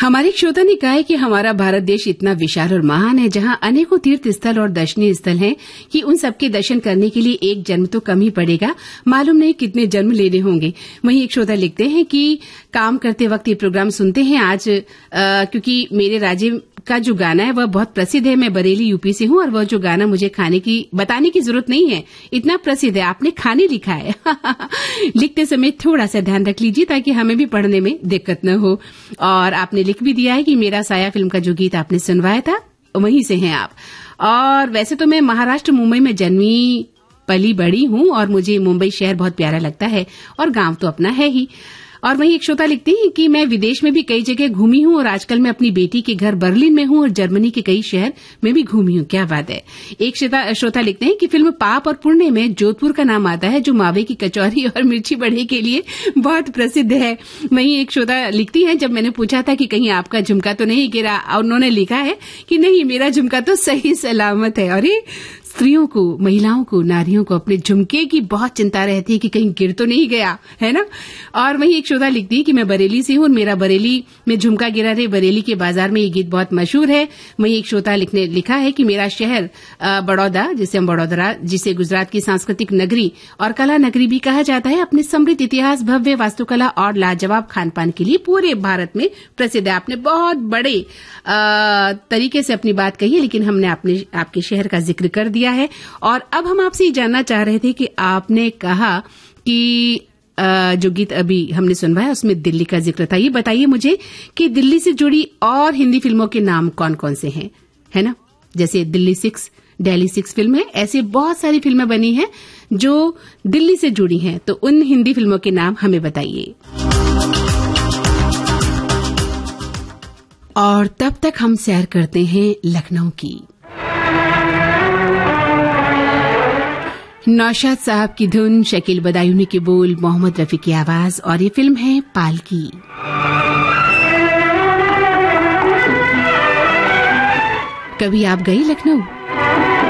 हमारे श्रोता ने कहा है कि हमारा भारत देश इतना विशाल और महान है, जहां अनेकों तीर्थ स्थल और दर्शनीय स्थल हैं कि उन सबके दर्शन करने के लिए एक जन्म तो कम ही पड़ेगा, मालूम नहीं कितने जन्म लेने होंगे। वहीं एक श्रोता लिखते हैं कि काम करते वक्त ये प्रोग्राम सुनते हैं आज क्योंकि मेरे राज्य का जो गाना है वह बहुत प्रसिद्ध है। मैं बरेली यूपी से हूं और वह जो गाना मुझे खाने की बताने की जरूरत नहीं है, इतना प्रसिद्ध है। आपने खाने लिखा है लिखते समय थोड़ा सा ध्यान रख लीजिए ताकि हमें भी पढ़ने में दिक्कत न हो। और आपने लिख भी दिया है कि मेरा साया फिल्म का जो गीत आपने सुनवाया था वहीं से हैं आप। और वैसे तो मैं महाराष्ट्र मुंबई में जन्मी पली बड़ी हूं और मुझे मुंबई शहर बहुत प्यारा लगता है और गांव तो अपना है ही। और वहीं एक श्रोता लिखते हैं कि मैं विदेश में भी कई जगह घूमी हूं और आजकल मैं अपनी बेटी के घर बर्लिन में हूं और जर्मनी के कई शहर में भी घूमी हूं। क्या बात है। एक श्रोता लिखते हैं कि फिल्म पाप और पुण्य में जोधपुर का नाम आता है, जो मावे की कचौरी और मिर्ची बड़े के लिए बहुत प्रसिद्ध है। वहीं एक श्रोता लिखती है, जब मैंने पूछा था कि कहीं आपका झुमका तो नहीं गिरा, और उन्होंने लिखा है कि नहीं, मेरा झुमका तो सही सलामत है। अरे स्त्रियों को, महिलाओं को, नारियों को अपने झुमके की बहुत चिंता रहती है कि कहीं गिर तो नहीं गया, है ना। और वहीं एक श्रोता लिखती है कि मैं बरेली से हूं और मेरा बरेली में झुमका गिरा रे, बरेली के बाजार में ये गीत बहुत मशहूर है। वहीं एक श्रोता लिखा है कि मेरा शहर बड़ौदा, जिसे हम बड़ौदा, जिसे गुजरात की सांस्कृतिक नगरी और कला नगरी भी कहा जाता है, अपने समृद्ध इतिहास, भव्य वास्तुकला और लाजवाब खान पान के लिए पूरे भारत में प्रसिद्ध है। आपने बहुत बड़े तरीके से अपनी बात कही है, लेकिन हमने आपके शहर का जिक्र कर दिया है। और अब हम आपसे जानना चाह रहे थे कि आपने कहा कि जो गीत अभी हमने सुनवाया उसमें दिल्ली का जिक्र था। ये बताइए मुझे कि दिल्ली से जुड़ी और हिंदी फिल्मों के नाम कौन कौन से हैं, है ना। जैसे दिल्ली 6, दिल्ली 6 फिल्म है, ऐसे बहुत सारी फिल्में बनी हैं जो दिल्ली से जुड़ी हैं, तो उन हिंदी फिल्मों के नाम हमें बताइए। और तब तक हम सैर करते हैं लखनऊ की। नौशाद साहब की धुन, शकील बदायूनी के बोल, मोहम्मद रफी की आवाज, और ये फिल्म है पालकी। कभी आप गई लखनऊ?